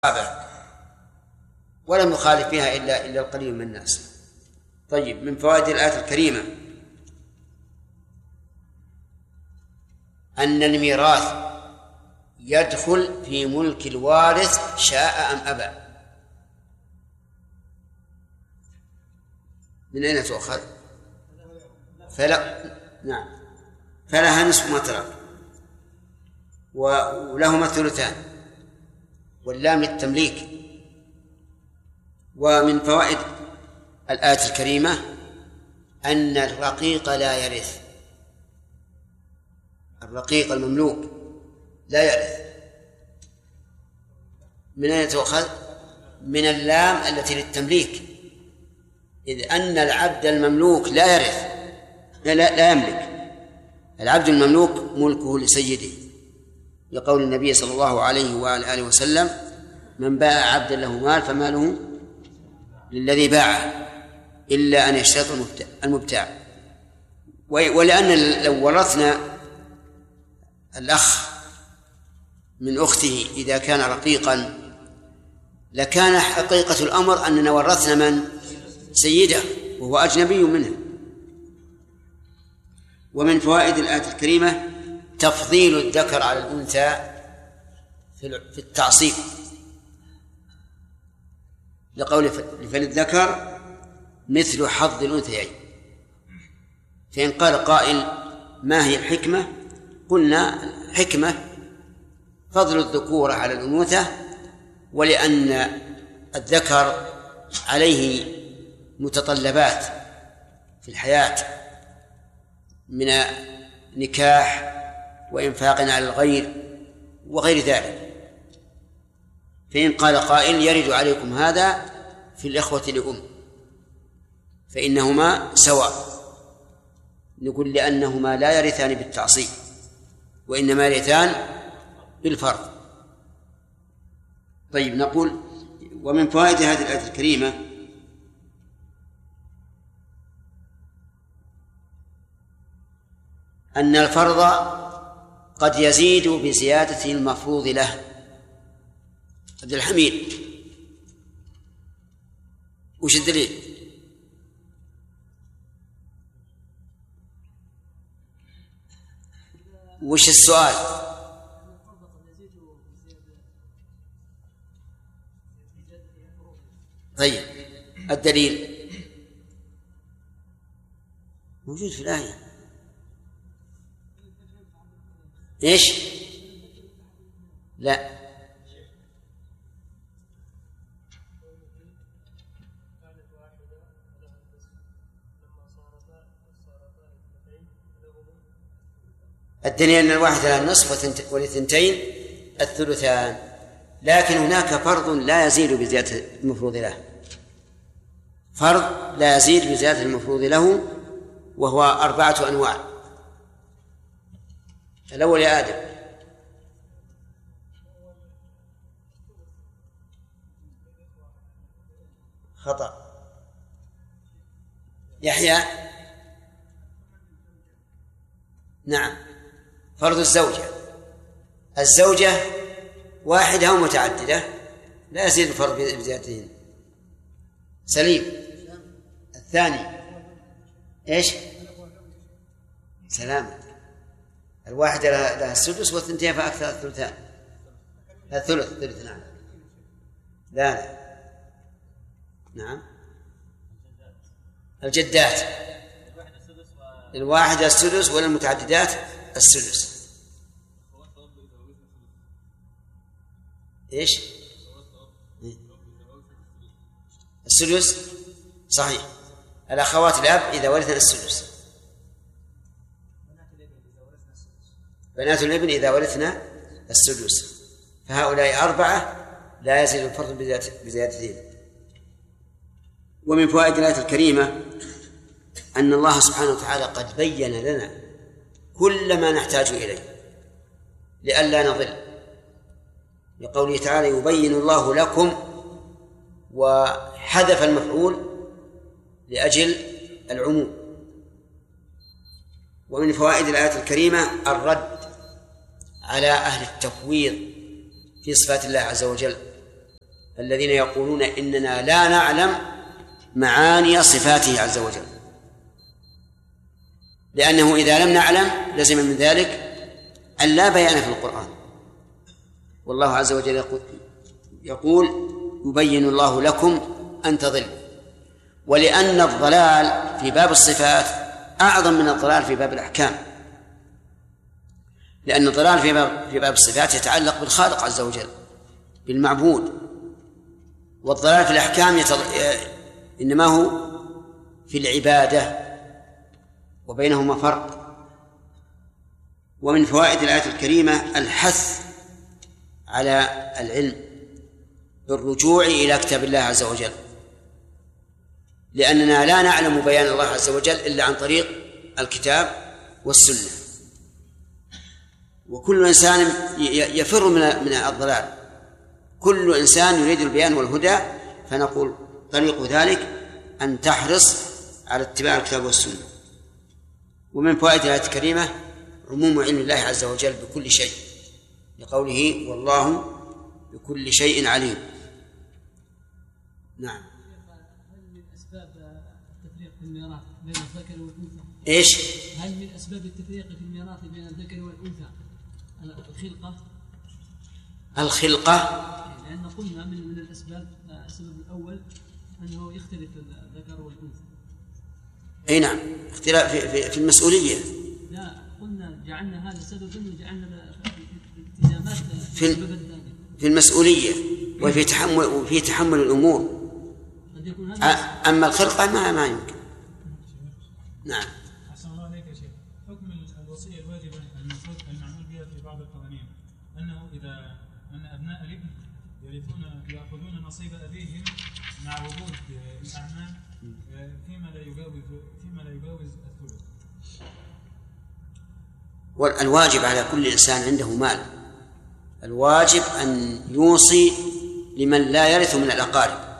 ولم يخالف فيها إلا القليل من الناس. طيب، من فوائد الآية الكريمة أن الميراث يدخل في ملك الوارث شاء أم أبى. من أين تؤخذ؟ فلها نصف ما ترك ولهما الثلثان واللام للتمليك. ومن فوائد الآية الكريمة أن الرقيق لا يرث، الرقيق المملوك لا يرث. من أين تؤخذ؟ من اللام التي للتمليك، إذ أن العبد المملوك لا يرث، لا يملك. العبد المملوك ملكه لسيده، لقول النبي صلى الله عليه وآله وسلم: من باع عبدا له مال فماله للذي باعه إلا أن يشترط المبتاع. ولأن لو ورثنا الأخ من أخته إذا كان رقيقا لكان حقيقة الأمر أننا ورثنا من؟ سيده، وهو أجنبي منه. ومن فوائد الآية الكريمة تفضيل الذكر على الأنثى في التعصيب، لقول فللذكر مثل حظ الأنثيين. فإن قال قائل: ما هي الحكمة؟ قلنا: حكمة فضل الذكور على الأنوثة، ولأن الذكر عليه متطلبات في الحياة من نكاح وإنفاق على الغير وغير ذلك. فإن قال قائل: يرد عليكم هذا في الإخوة لأم فإنهما سواء، نقول: لأنهما لا يرثان بالتعصيب وإنما يرثان بالفرض. طيب، نقول: ومن فوائد هذه الآية الكريمة أن الفرض قد يزيد بزيادة المفروض له. عبد الحميد، وش الدليل؟ وش السؤال؟ طيب، الدليل موجود في الآية. إيش؟ لا، الدليل أن الواحد له النصف والثنتين الثلثان، لكن هناك فرض لا يزيد بزيادة المفروض له، فرض لا يزيد بزيادة المفروض له، وهو 4 أنواع. الأول يا آدم. خطأ. يحيى. نعم، فرض الزوجة واحدة أو متعددة لا يزيد الفرض بزيادتين. سليم. الثاني إيش؟ سلام. الواحدة لها السدس والثنتين فأكثر الثلثان. الثلث. نعم. لا. نعم. الجدات الواحدة السدس والمتعددات السدس. إيش؟ السدس صحيح. الأخوات الأب إذا ورثنا السدس، بنات الابن إذا ورثنا السدس، فهؤلاء 4 لا يزيد الفرض بزيادتين. ومن فوائد الآية الكريمة أن الله سبحانه وتعالى قد بين لنا كل ما نحتاج إليه لئلا نضل، لقوله تعالى: يبين الله لكم، وحذف المفعول لأجل العموم. ومن فوائد الآية الكريمة الرد على أهل التفويض في صفات الله عز وجل، الذين يقولون إننا لا نعلم معاني صفاته عز وجل، لأنه إذا لم نعلم لزم من ذلك أن لا بيان في القرآن. والله عز وجل يقول يبين الله لكم أن تضلوا. ولأن الضلال في باب الصفات أعظم من الضلال في باب الأحكام، لأن الضلال في باب الصفات يتعلق بالخالق عز وجل بالمعبود، والضلال في الأحكام إنما هو في العبادة، وبينهما فرق. ومن فوائد الآية الكريمة الحث على العلم بالرجوع إلى كتاب الله عز وجل، لأننا لا نعلم بيان الله عز وجل إلا عن طريق الكتاب والسنة. وكل إنسان يفر من الضلال، كل إنسان يريد البيان والهدى، فنقول طريق ذلك أن تحرص على اتباع الكتاب والسنة. ومن فوائد الآية الكريمة عموم علم الله عز وجل بكل شيء، لقوله والله بكل شيء عليم. نعم. هل من أسباب التفريق في الميراث بين الذكر والأنثى؟ إيش؟ هل من أسباب التفريق في الميراث بين الذكر والأنثى الخلقة؟ لأن قلنا من الأسباب السبب الأول أنه يختلف الذكر والأنثى. أي نعم، اختلاف في المسؤولية. لا، قلنا جعلنا هذا سببا وجعلنا التزامات في المسؤولية وفي تحمل الأمور. أما الخلقة ما يمكن. نعم. أحسن الله عليك يا شيخ. حكم الوصية الواجبة المفروض المعمول بها في بعض القوانين أنه إذا أن أبناء الابن يأخذون نصيب أبيهم مع وجود الأعمام فيما لا يجاوز الثلث. والواجب على كل إنسان عنده مال، الواجب أن يوصي لمن لا يرث من الأقارب،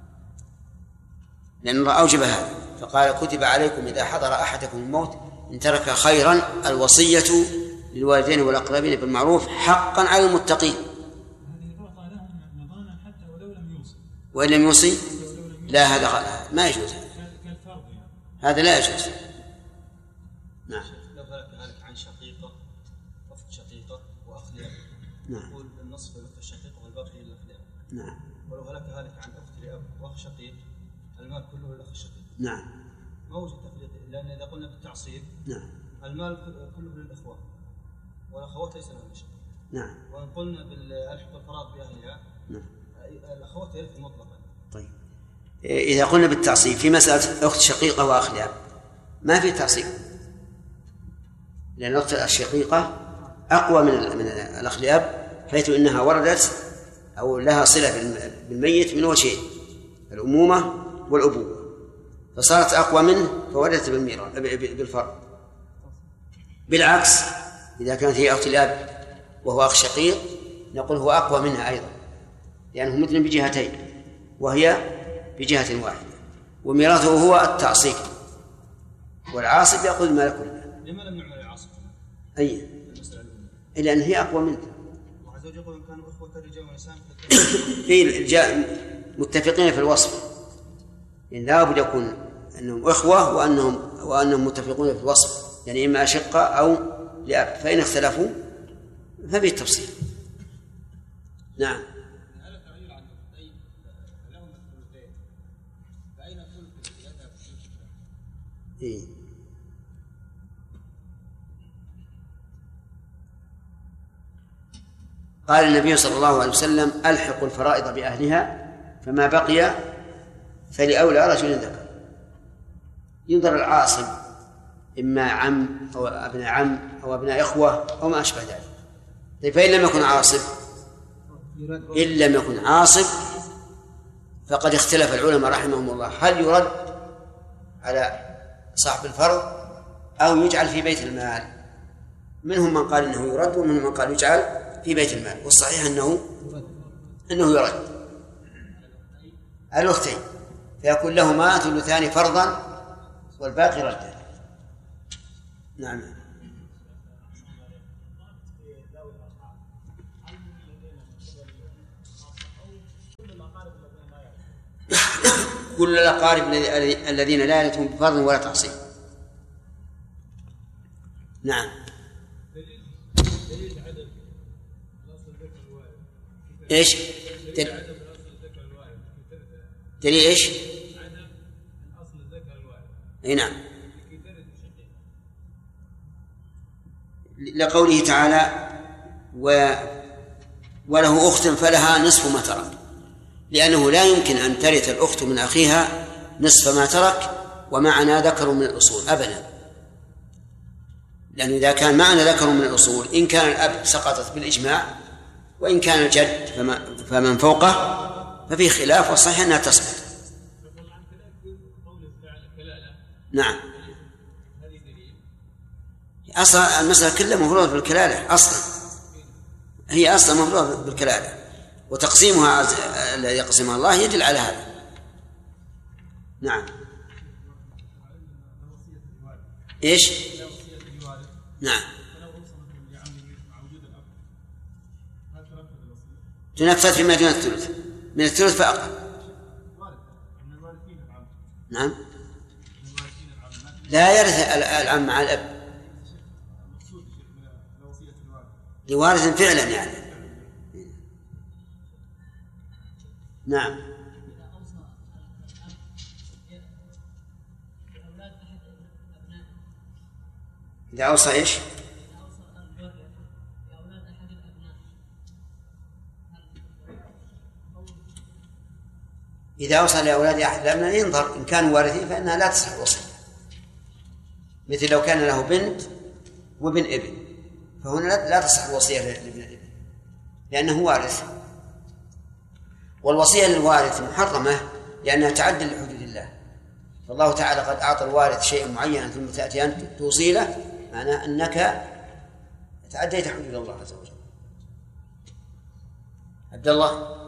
لأن الله أوجب هذا، فقال كتب عليكم إذا حضر أحدكم الموت إن ترك خيرا الوصية للوالدين والأقربين بالمعروف حقا على المتقين. هذه تعطى لهم مضانا حتى ولو لم يوصي. وإن لم يوصي لا، هذا ما يجوز، هذا لا يجوز. نعم. لو هلك عن شقيقة أخت شقيقة وأخ لأب، نقول النصف للأخت الشقيقة والباقي للأخ لأب. نعم. ولو هلك عن أخت لأب وأخ شقيق المال كله للأخ الشقيق. نعم. ما وجد تفريق، لأن إذا قلنا بالتعصيب نعم المال كله للإخوة والأخوات ليس لهم شيء. نعم. وإن قلنا بالألحق الفراغ بأهلها، نعم، الأخوات يرث مطلقا. طيب، إذا قلنا بالتعصيب في مسألة أخت شقيقة وأخ لأب ما في تعصيب، لأن الأخت الشقيقة أقوى من الأخ لأب، حيث إنها وردت أو لها صلة بالميت من وجهين، الأمومة والأبوة، فصارت أقوى منه فوردت بالفرق. بالعكس إذا كانت هي أخت الأب وهو أخ شقيق نقول هو أقوى منها أيضا، لأنه مثل بجهتين وهي بجهة واحدة، وميراثه هو التعصيب، والعاصب يأخذ المال كله. لما لم نعمل العاصب؟ أي، إلا أن هي أقوى منه. وعز وجل يقول إن كانوا إخوة رجال ونساء في متفقين في الوصف، إن لابد يكون أنهم إخوة وأنهم متفقون في الوصف، يعني إما أشقة أو لأب، فإن اختلفوا ففي التفصيل. نعم. إيه؟ قال النبي صلى الله عليه وسلم ألحقوا الفرائض بأهلها فما بقي فلأولى رجل ذكر. ينظر العاصب إما عم أو أبناء عم أو أبناء إخوة أو ما أشبه ذلك. طيب فإن لم يكن عاصب، إن لم يكن عاصب فقد اختلف العلماء رحمهم الله هل يرد على صاحب الفرض أو يجعل في بيت المال. منهم من قال إنه يرد ومنهم من قال يجعل في بيت المال، والصحيح أنه يرد على الأختين، فيكون لهما ثلثان فرضا والباقي ردا. نعم. كل الأقارب الذين لا يرثون بفرض ولا تعصيب. نعم. ايش؟ دليل ايش؟ اي نعم. لقوله تعالى وله أخت فلها نصف ما ترك، لأنه لا يمكن أن ترث الأخت من أخيها نصف ما ترك ومعنا ذكر من الأصول أبدا، لأنه إذا كان معنا ذكر من الأصول إن كان الأب سقطت بالإجماع، وإن كان الجد فمن فوقه ففي خلاف، والصحيح أنها تسقط. نعم. أصلا المسألة كلها مفروضة بالكلالة، أصلا هي أصلا مفروضة بالكلالة، وتقسيمها الذي يقسمها الله يدل على هذا. نعم. إيش؟ نعم. تنفذ فيما دون الثلث، من الثلث فأقل. نعم. لا يرث العم مع الأب لوارث فعلا يعني. نعم. إذا أوصى إيش؟ إذا أوصى لأولاد أحد الأبناء ينظر إن كانوا وارثين فإنها لا تصح الوصية، مثل لو كان له بنت وابن ابن فهنا لا تصح الوصية لابن الابن لأنه وارث، والوصية للوارث محرمة لأنها تعدل لحدود الله، فالله تعالى قد أعطى الوارث شيء معين ثم تأتي أنت توصي له، معناه أنك تعديت حدود الله عز وجل. عبد الله.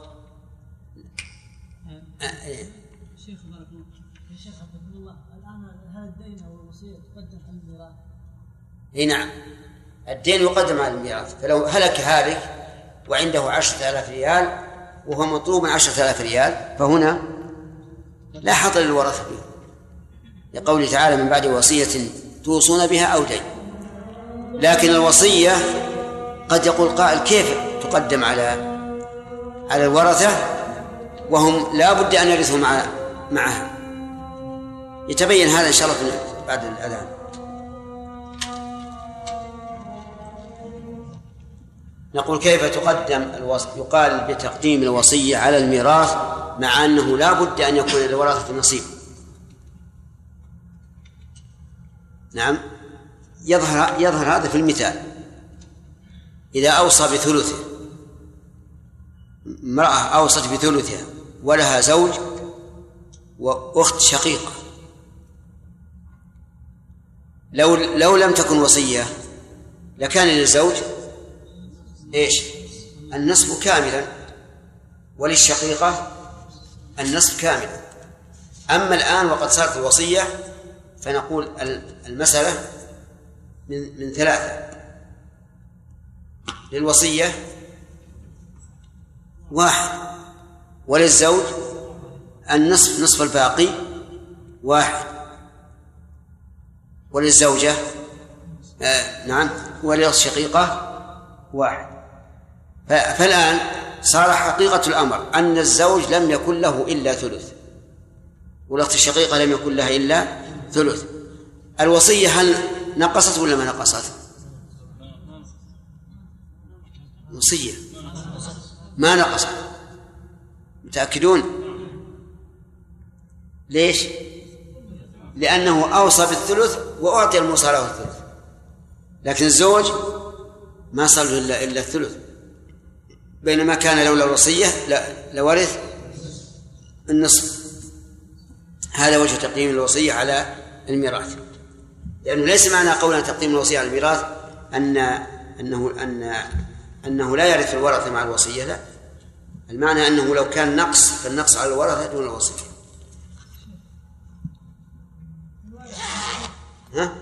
شيخ بارك الله يا شيخ عبد الله، الآن هذا الدين أو الوصية تقدم على الميراث؟ اي نعم، الدين يقدم على الميراث، فلو هلك هالك وعنده 10,000 ريال وهو مطلوب 10,000 ريال فهنا لا حظ للورثة فيه، لقوله تعالى من بعد وصية توصون بها أو دين. لكن الوصية قد يقول قائل كيف تقدم على الورثة وهم لا بد أن يرثوا معها؟ يتبين هذا إن شاء الله بعد الأذان. نقول كيف تقدم يقال بتقديم الوصية على الميراث مع أنه لا بد أن يكون للورثة نصيب. نعم. يظهر هذا في المثال، إذا أوصى بثلثه، امرأة أوصت بثلثها ولها زوج وأخت شقيقة، لو لم تكن وصية لكان للزوج إيش؟ النصف كاملا، وللشقيقة النصف كاملا. أما الآن وقد صارت الوصية فنقول المسألة من ثلاثة: للوصية واحد، وللزوج النصف نصف الباقي واحد، وللزوجة نعم وللشقيقة واحد. فالآن صار حقيقة الأمر أن الزوج لم يكن له إلا ثلث، والأخت الشقيقة لم يكن لها إلا ثلث. الوصية هل نقصت ولا ما نقصت؟ وصية ما نقصت. متأكدون؟ ليش؟ لأنه أوصى بالثلث وأعطي الموصى له الثلث، لكن الزوج ما صار له إلا الثلث، بينما كان لولا الوصية لورث النصف. هذا وجه تقديم الوصية على الميراث، لأنه ليس معنى قولنا تقديم الوصية على الميراث أنه لا يرث الورثة مع الوصية، لا، المعنى أنه لو كان نقص فالنقص على الورثة دون الوصية. ها؟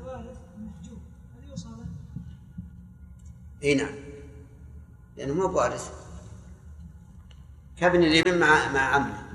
اي نعم، لأنه مو بوارث، كابن الابن مع عمه.